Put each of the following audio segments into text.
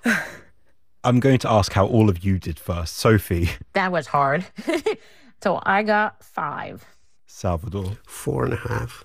I'm going to ask how all of you did first. Sophie. That was hard. So I got 5. Salvador. 4.5.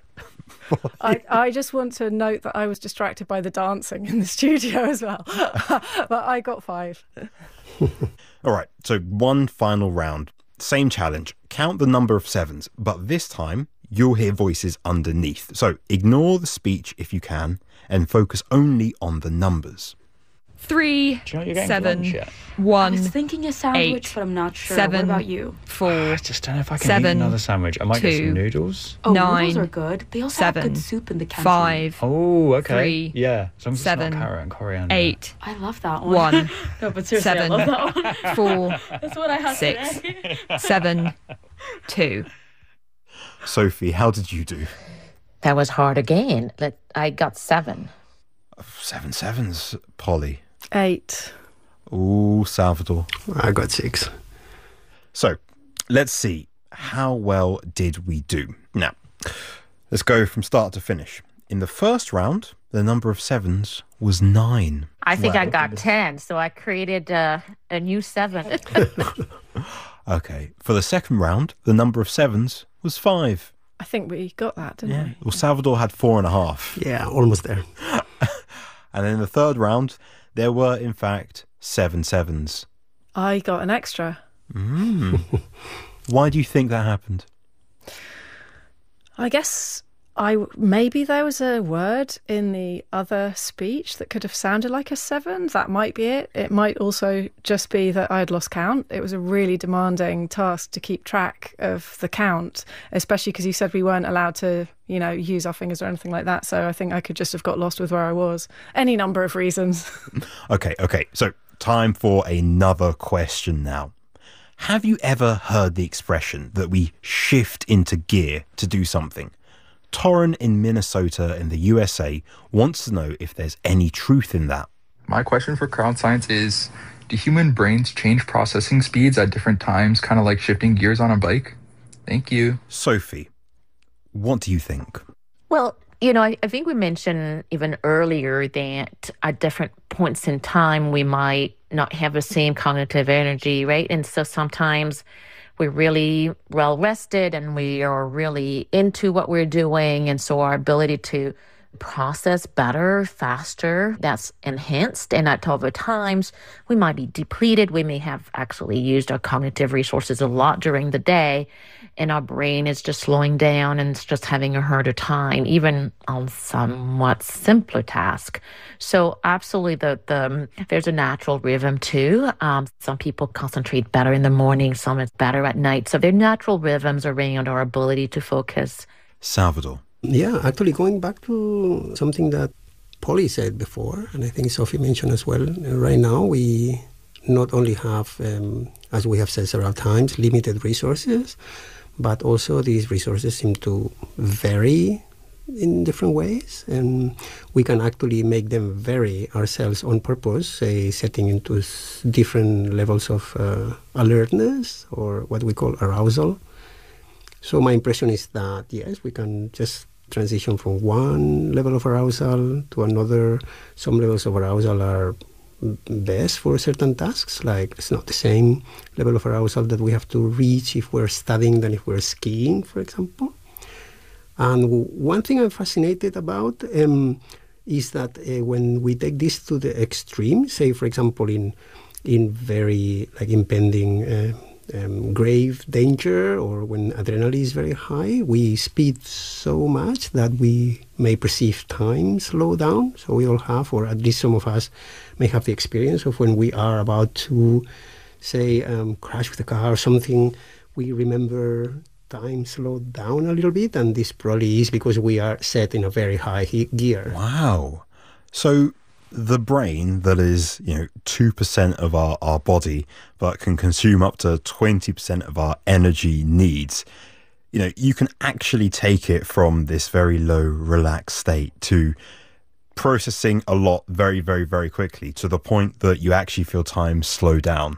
I just want to note that I was distracted by the dancing in the studio as well. But I got 5. All right, so one final round. Same challenge. Count the number of 7s, but this time you'll hear voices underneath. So ignore the speech if you can and focus only on the numbers. 3, Do you know you're getting 7, lunch yet? 1, I was thinking a sandwich, 8, but I'm not sure. 7, What about you? 4, I just don't know if I can 7, eat another sandwich. I might get 2, some noodles. Oh, 9, noodles are good. They also have 7, good soup in the canteen. 5, Oh, okay. 3, yeah, as long as 7, it's not carrot and coriander. 8, I love that one. 1, No, but seriously, 7, I love that one. 4, That's what I have 6, today. 7, 2. Sophie, how did you do? That was hard again. I got 7. 7 sevens, Polly. 8. Ooh, Salvador. I got 6. So, let's see. How well did we do? Now, let's go from start to finish. In the first round, the number of 7s was 9. I think I got 10, so I created a new 7. Okay. For the second round, the number of 7s was 5. I think we got that, didn't we? Well, Salvador had 4.5. Yeah, almost there. And then in the third round, there were, in fact, 7 sevens. I got an extra. Why do you think that happened? I guess maybe there was a word in the other speech that could have sounded like a 7. That might be it. It might also just be that I had lost count. It was a really demanding task to keep track of the count, especially because you said we weren't allowed to, use our fingers or anything like that. So I think I could just have got lost with where I was. Any number of reasons. Okay. So time for another question now. Have you ever heard the expression that we shift into gear to do something? Torren in Minnesota in the USA wants to know if there's any truth in that. My question for crowd science is, do human brains change processing speeds at different times, kind of like shifting gears on a bike? Thank you. Sophie, what do you think? Well, I think we mentioned even earlier that at different points in time, we might not have the same cognitive energy, right? And so sometimes we're really well rested and we are really into what we're doing. And so our ability to process better, faster, that's enhanced. And at other times, we might be depleted. We may have actually used our cognitive resources a lot during the day, and our brain is just slowing down and it's just having a harder time, even on somewhat simpler tasks. So absolutely, there's a natural rhythm too. Some people concentrate better in the morning, some is better at night. So there are natural rhythms around our ability to focus. Salvador. Yeah, actually going back to something that Polly said before, and I think Sophie mentioned as well, right now we not only have, as we have said several times, limited resources, but also these resources seem to vary in different ways, and we can actually make them vary ourselves on purpose, say setting into different levels of alertness or what we call arousal. So my impression is that, yes, we can just transition from one level of arousal to another. Some levels of arousal are best for certain tasks, like it's not the same level of arousal that we have to reach if we're studying than if we're skiing, for example. And one thing I'm fascinated about is that when we take this to the extreme, say, for example, in very impending grave danger, or when adrenaline is very high, we speed so much that we may perceive time slow down. So we all have, or at least some of us may have the experience of when we are about to, say, crash with a car or something, we remember time slowed down a little bit, and this probably is because we are set in a very high gear. Wow. So the brain that is, 2% of our body, but can consume up to 20% of our energy needs, you can actually take it from this very low, relaxed state to processing a lot very, very, very quickly, to the point that you actually feel time slow down.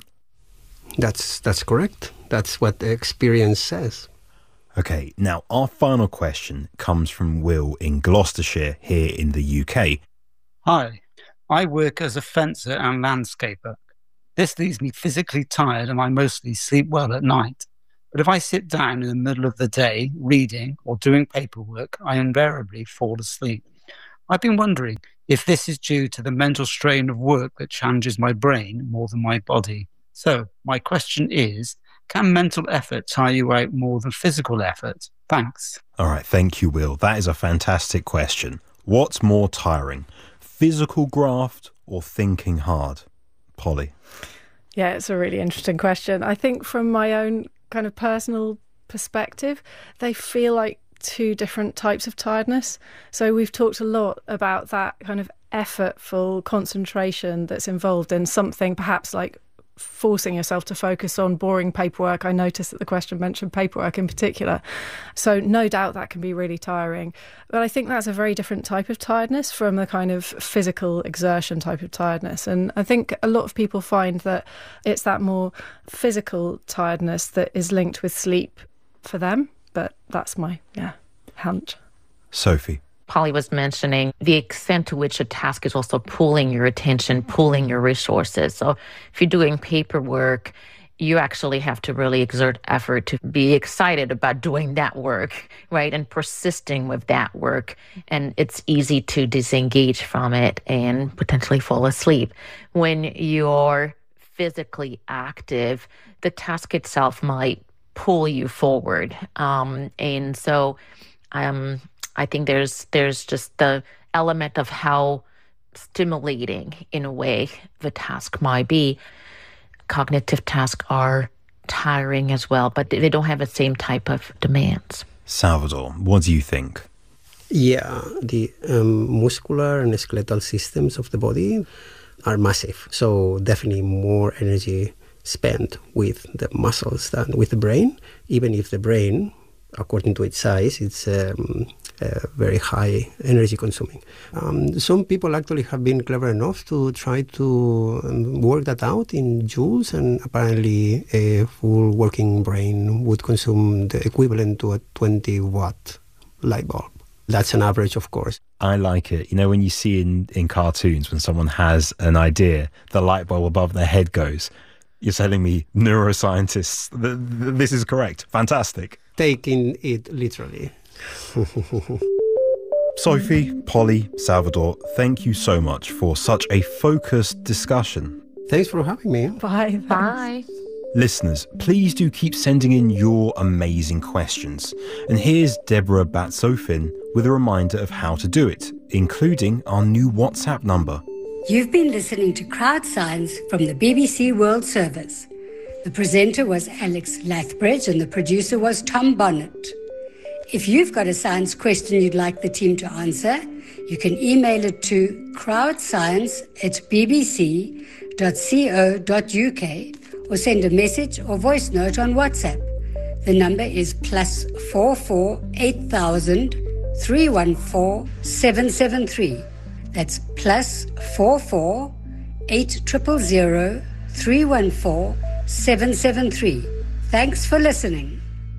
That's correct. That's what the experience says. Okay, now our final question comes from Will in Gloucestershire here in the UK. Hi. I work as a fencer and landscaper. This leaves me physically tired and I mostly sleep well at night. But if I sit down in the middle of the day reading or doing paperwork, I invariably fall asleep. I've been wondering if this is due to the mental strain of work that challenges my brain more than my body. So my question is, can mental effort tire you out more than physical effort? Thanks. All right, thank you, Will. That is a fantastic question. What's more tiring, physical graft or thinking hard? Polly? Yeah, it's a really interesting question. I think from my own kind of personal perspective, they feel like two different types of tiredness. So we've talked a lot about that kind of effortful concentration that's involved in something perhaps like forcing yourself to focus on boring paperwork. I noticed that the question mentioned paperwork in particular. So no doubt that can be really tiring. But I think that's a very different type of tiredness from the kind of physical exertion type of tiredness. And I think a lot of people find that it's that more physical tiredness that is linked with sleep for them. But that's my hunch. Sophie? Polly was mentioning the extent to which a task is also pulling your attention, pulling your resources. So if you're doing paperwork, you actually have to really exert effort to be excited about doing that work, right? And persisting with that work. And it's easy to disengage from it and potentially fall asleep. When you're physically active, the task itself might pull you forward. And so I think there's just the element of how stimulating, in a way, the task might be. Cognitive tasks are tiring as well, but they don't have the same type of demands. Salvador, what do you think? Yeah, the muscular and skeletal systems of the body are massive. So definitely more energy spent with the muscles than with the brain, even if the brain, according to its size, it's very high energy consuming. Some people actually have been clever enough to try to work that out in joules, and apparently a full working brain would consume the equivalent to a 20-watt light bulb. That's an average, of course. I like it. You know, when you see in cartoons, when someone has an idea, the light bulb above their head goes. You're telling me neuroscientists, this is correct. Fantastic. Taking it literally. Sophie, Polly, Salvador, thank you so much for such a focused discussion. Thanks for having me. Bye. Bye. Listeners, please do keep sending in your amazing questions. And here's Deborah Batsofin with a reminder of how to do it, including our new WhatsApp number. You've been listening to Crowd Science from the BBC World Service. The presenter was Alex Lathbridge and the producer was Tom Bonnet. If you've got a science question you'd like the team to answer, you can email it to crowdscience@bbc.co.uk or send a message or voice note on WhatsApp. The number is +44 8000 314 773. That's +44 8000 314 773. Thanks for listening.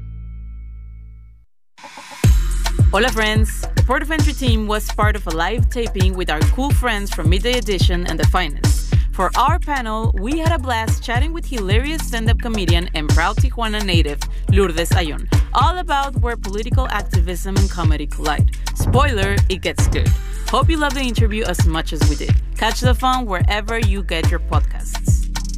Hola friends! The Port of Entry team was part of a live taping with our cool friends from Midday Edition and The Finest. For our panel, we had a blast chatting with hilarious stand-up comedian and proud Tijuana native, Lourdes Ayón, all about where political activism and comedy collide. Spoiler, it gets good. Hope you love the interview as much as we did. Catch the fun wherever you get your podcasts.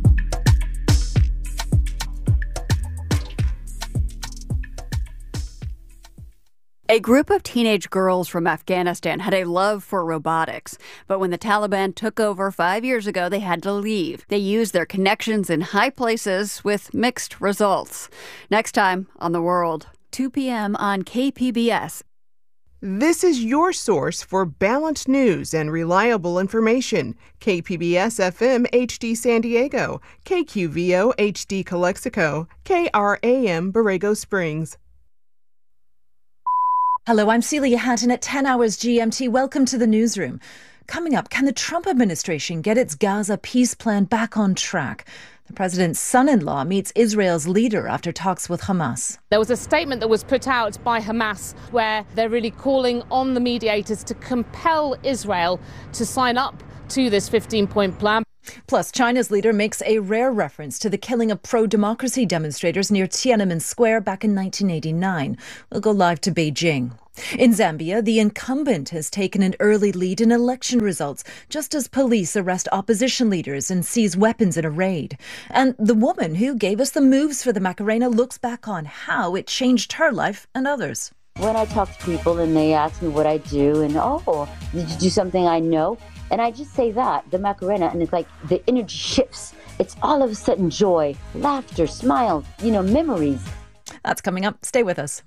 A group of teenage girls from Afghanistan had a love for robotics, but when the Taliban took over 5 years ago, they had to leave. They used their connections in high places with mixed results. Next time on The World, 2 p.m. on KPBS. This is your source for balanced news and reliable information. KPBS FM HD San Diego, KQVO HD Calexico, KRAM Borrego Springs. Hello, I'm Celia Hatton at 10 hours GMT. Welcome to the newsroom. Coming up, can the Trump administration get its Gaza peace plan back on track? The president's son-in-law meets Israel's leader after talks with Hamas. There was a statement that was put out by Hamas where they're really calling on the mediators to compel Israel to sign up to this 15-point plan. Plus, China's leader makes a rare reference to the killing of pro-democracy demonstrators near Tiananmen Square back in 1989. We'll go live to Beijing. In Zambia, the incumbent has taken an early lead in election results, just as police arrest opposition leaders and seize weapons in a raid. And the woman who gave us the moves for the Macarena looks back on how it changed her life and others. When I talk to people and they ask me what I do and, oh, did you do something I know? And I just say that, the Macarena, and it's like the energy shifts. It's all of a sudden joy, laughter, smiles, memories. That's coming up. Stay with us.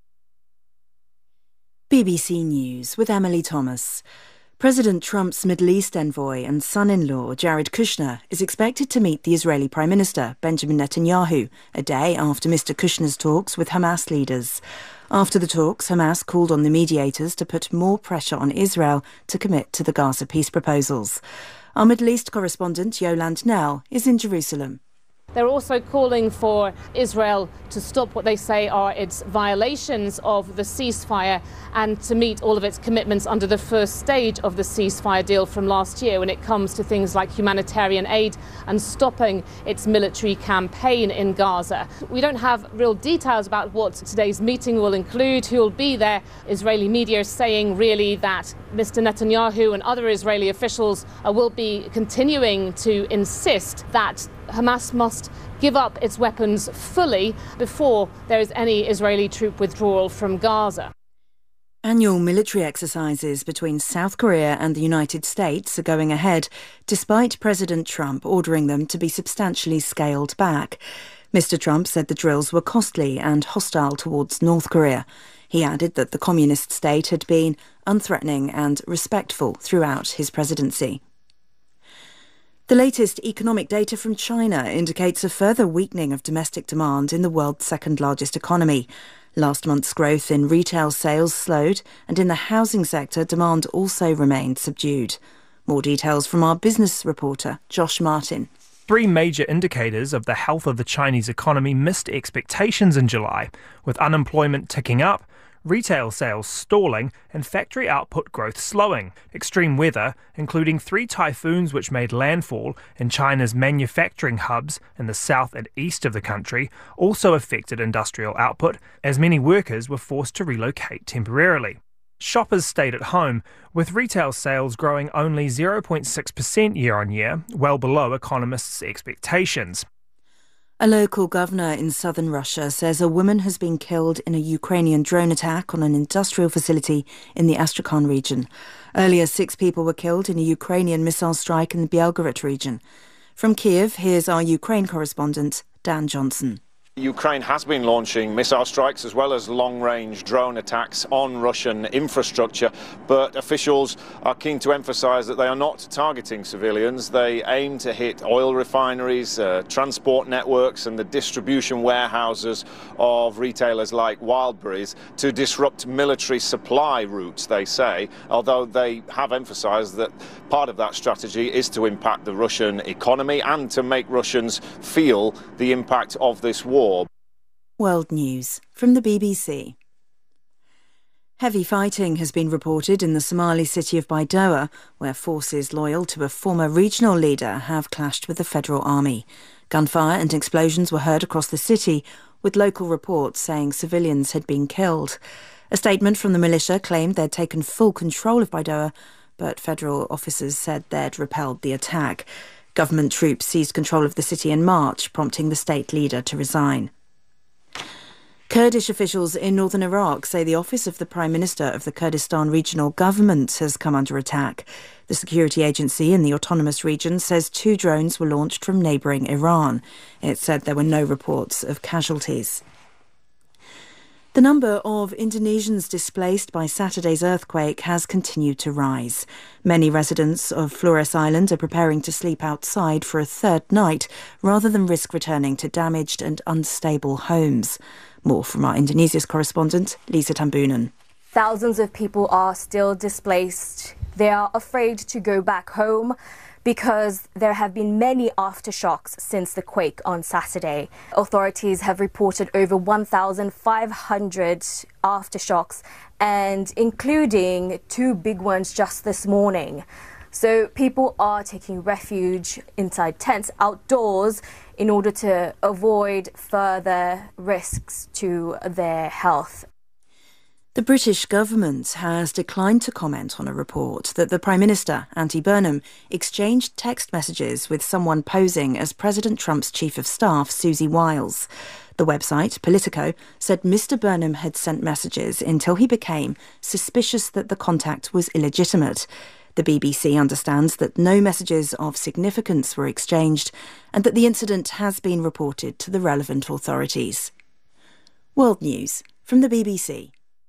BBC News with Emily Thomas. President Trump's Middle East envoy and son-in-law, Jared Kushner, is expected to meet the Israeli Prime Minister, Benjamin Netanyahu, a day after Mr. Kushner's talks with Hamas leaders. After the talks, Hamas called on the mediators to put more pressure on Israel to commit to the Gaza peace proposals. Our Middle East correspondent, Yolande Knell, is in Jerusalem. They're also calling for Israel to stop what they say are its violations of the ceasefire and to meet all of its commitments under the first stage of the ceasefire deal from last year when it comes to things like humanitarian aid and stopping its military campaign in Gaza. We don't have real details about what today's meeting will include, who will be there. Israeli media is saying really that Mr. Netanyahu and other Israeli officials will be continuing to insist that Hamas must give up its weapons fully before there is any Israeli troop withdrawal from Gaza. Annual military exercises between South Korea and the United States are going ahead, despite President Trump ordering them to be substantially scaled back. Mr. Trump said the drills were costly and hostile towards North Korea. He added that the communist state had been unthreatening and respectful throughout his presidency. The latest economic data from China indicates a further weakening of domestic demand in the world's second-largest economy. Last month's growth in retail sales slowed, and in the housing sector, demand also remained subdued. More details from our business reporter, Josh Martin. Three major indicators of the health of the Chinese economy missed expectations in July, with unemployment ticking up, retail sales stalling and factory output growth slowing. Extreme weather, including 3 typhoons which made landfall in China's manufacturing hubs in the south and east of the country, also affected industrial output, as many workers were forced to relocate temporarily. Shoppers stayed at home, with retail sales growing only 0.6% year-on-year, well below economists' expectations. A local governor in southern Russia says a woman has been killed in a Ukrainian drone attack on an industrial facility in the Astrakhan region. Earlier, 6 people were killed in a Ukrainian missile strike in the Belgorod region. From Kiev, here's our Ukraine correspondent, Dan Johnson. Ukraine has been launching missile strikes as well as long-range drone attacks on Russian infrastructure, but officials are keen to emphasize that they are not targeting civilians. They aim to hit oil refineries, transport networks and the distribution warehouses of retailers like Wildberries to disrupt military supply routes, they say, although they have emphasized that part of that strategy is to impact the Russian economy and to make Russians feel the impact of this war. World News from the BBC. Heavy fighting has been reported in the Somali city of Baidoa, where forces loyal to a former regional leader have clashed with the federal army. Gunfire and explosions were heard across the city, with local reports saying civilians had been killed. A statement from the militia claimed they'd taken full control of Baidoa, but federal officers said they'd repelled the attack. Government troops seized control of the city in March, prompting the state leader to resign. Kurdish officials in northern Iraq say the office of the Prime Minister of the Kurdistan Regional Government has come under attack. The security agency in the autonomous region says 2 drones were launched from neighbouring Iran. It said there were no reports of casualties. The number of Indonesians displaced by Saturday's earthquake has continued to rise. Many residents of Flores Island are preparing to sleep outside for a third night rather than risk returning to damaged and unstable homes. More from our Indonesia's correspondent, Lisa Tambunan. Thousands of people are still displaced. They are afraid to go back home because there have been many aftershocks since the quake on Saturday. Authorities have reported over 1,500 aftershocks, and including 2 big ones just this morning. So people are taking refuge inside tents outdoors in order to avoid further risks to their health. The British government has declined to comment on a report that the Prime Minister, Andy Burnham, exchanged text messages with someone posing as President Trump's Chief of Staff, Susie Wiles. The website, Politico, said Mr Burnham had sent messages until he became suspicious that the contact was illegitimate. The BBC understands that no messages of significance were exchanged and that the incident has been reported to the relevant authorities. World News from the BBC.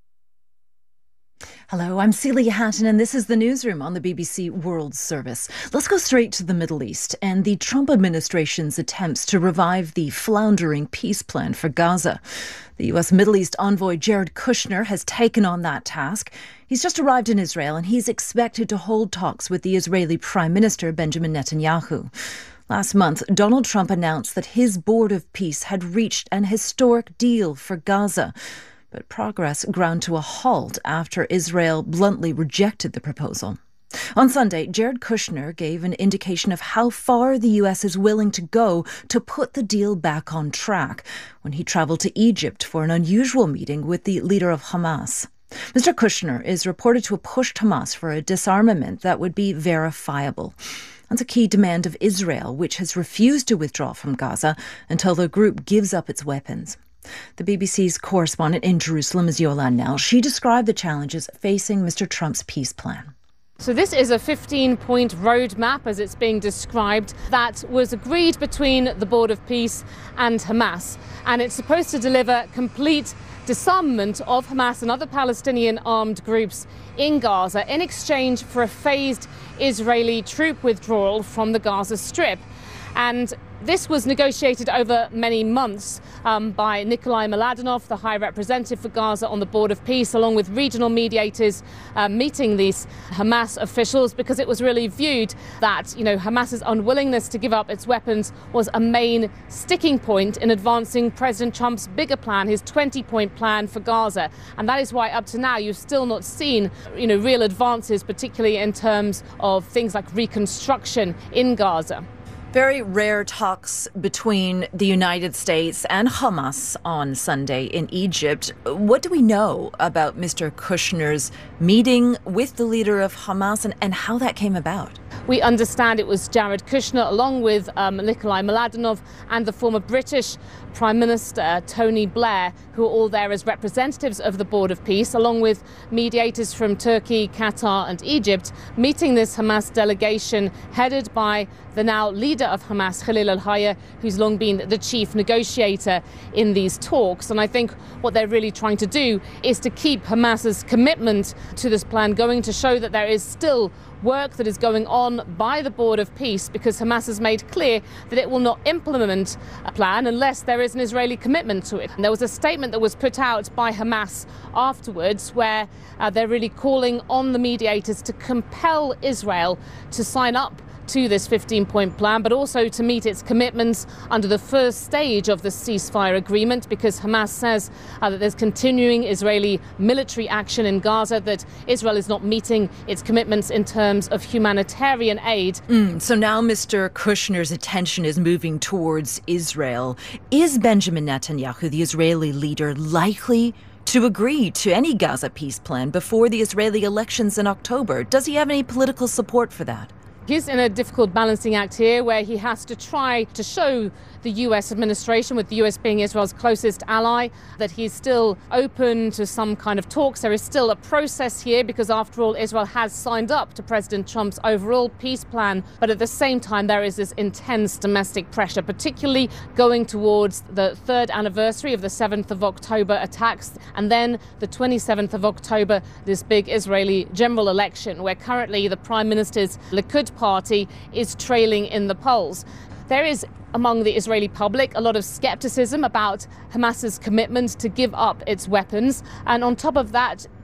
Hello, I'm Celia Hatton and this is the Newsroom on the BBC World Service. Let's go straight to the Middle East and the Trump administration's attempts to revive the floundering peace plan for Gaza. The US Middle East envoy Jared Kushner has taken on that task. He's just arrived in Israel and he's expected to hold talks with the Israeli Prime Minister Benjamin Netanyahu. Last month, Donald Trump announced that his Board of Peace had reached an historic deal for Gaza. But progress ground to a halt after Israel bluntly rejected the proposal. On Sunday, Jared Kushner gave an indication of how far the US is willing to go to put the deal back on track when he traveled to Egypt for an unusual meeting with the leader of Hamas. Mr. Kushner is reported to have pushed Hamas for a disarmament that would be verifiable. That's a key demand of Israel, which has refused to withdraw from Gaza until the group gives up its weapons. The BBC's correspondent in Jerusalem is Yolande Knell. She described the challenges facing Mr. Trump's peace plan. So this is a 15-point roadmap, as it's being described, that was agreed between the Board of Peace and Hamas. And it's supposed to deliver complete disarmament of Hamas and other Palestinian armed groups in Gaza in exchange for a phased Israeli troop withdrawal from the Gaza Strip. And this was negotiated over many months by Nikolai Mladenov, the High Representative for Gaza on the Board of Peace, along with regional mediators meeting these Hamas officials, because it was really viewed that, Hamas's unwillingness to give up its weapons was a main sticking point in advancing President Trump's bigger plan, his 20-point plan for Gaza. And that is why up to now you've still not seen, real advances, particularly in terms of things like reconstruction in Gaza. Very rare talks between the United States and Hamas on Sunday in Egypt. What do we know about Mr. Kushner's meeting with the leader of Hamas and how that came about? We understand it was Jared Kushner, along with Nikolai Mladenov and the former British Prime Minister Tony Blair, who are all there as representatives of the Board of Peace, along with mediators from Turkey, Qatar and Egypt, meeting this Hamas delegation headed by the now leader of Hamas, Khalil al-Hayya, who's long been the chief negotiator in these talks. And I think what they're really trying to do is to keep Hamas's commitment to this plan going, to show that there is still work that is going on by the Board of Peace, because Hamas has made clear that it will not implement a plan unless there is an Israeli commitment to it. And there was a statement that was put out by Hamas afterwards where they're really calling on the mediators to compel Israel to sign up to this 15-point plan, but also to meet its commitments under the first stage of the ceasefire agreement, because Hamas says that there's continuing Israeli military action in Gaza, that Israel is not meeting its commitments in terms of humanitarian aid. So now Mr. Kushner's attention is moving towards Israel. Is Benjamin Netanyahu, the Israeli leader, likely to agree to any Gaza peace plan before the Israeli elections in October? Does he have any political support for that? He's in a difficult balancing act here, where he has to try to show the US administration, with the US being Israel's closest ally, that he's still open to some kind of talks. There is still a process here, because after all, Israel has signed up to President Trump's overall peace plan. But at the same time, there is this intense domestic pressure, particularly going towards the third anniversary of the 7th of October attacks, and then the 27th of October, this big Israeli general election, where currently the Prime Minister's Likud party is trailing in the polls. There is, among the Israeli public, a lot of skepticism about Hamas's commitment to give up its weapons. And on top of that,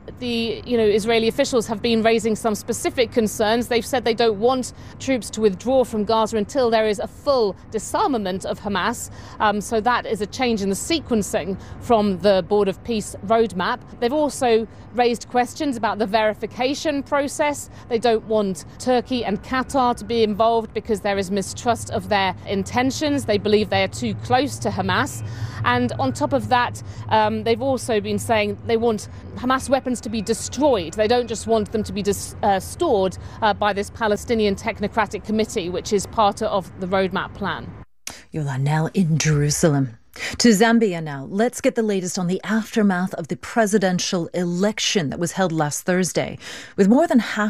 the Israeli officials have been raising some specific concerns. They've said they don't want troops to withdraw from Gaza until there is a full disarmament of Hamas. So that is a change in the sequencing from the Board of Peace roadmap. They've also raised questions about the verification process. They don't want Turkey and Qatar to be involved because there is mistrust of their intentions. They believe they are too close to Hamas. And on top of that, they've also been saying they want Hamas weapons to be destroyed. They don't just want them to be stored by this Palestinian Technocratic Committee, which is part of the roadmap plan. Yolanel in Jerusalem. To Zambia now. Let's get the latest on the aftermath of the presidential election that was held last Thursday. With more than half